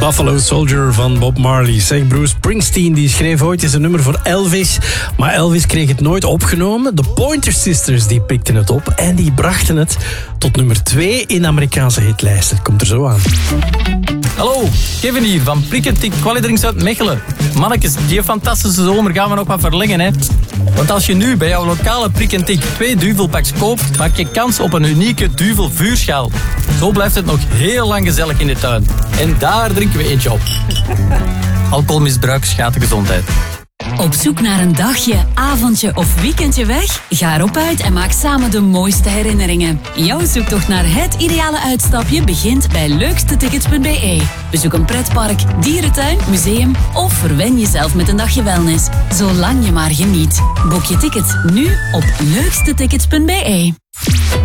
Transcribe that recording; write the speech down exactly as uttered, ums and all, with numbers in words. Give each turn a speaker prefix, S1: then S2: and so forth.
S1: Buffalo Soldier van Bob Marley. Zeg, Bruce Springsteen die schreef ooit eens een nummer voor Elvis. Maar Elvis kreeg het nooit opgenomen. De Pointer Sisters die pikten het op en die brachten het tot nummer twee in de Amerikaanse hitlijst. Het komt er zo aan.
S2: Hallo, Kevin hier van Prik en Tik Quality uit Mechelen. Mannetjes, die fantastische zomer gaan we nog wat verlengen, hè. Want als je nu bij jouw lokale Prik en Tik twee duvelpaks koopt, maak je kans op een unieke duvel vuurschaal. Zo blijft het nog heel lang gezellig in de tuin. En daar drinken we eentje op. Alcoholmisbruik schaadt de gezondheid.
S3: Op zoek naar een dagje, avondje of weekendje weg? Ga erop uit en maak samen de mooiste herinneringen. Jouw zoektocht naar het ideale uitstapje begint bij leukstetickets punt b e. Bezoek een pretpark, dierentuin, museum of verwen jezelf met een dagje wellness. Zolang je maar geniet. Boek je ticket nu op leukstetickets punt b e.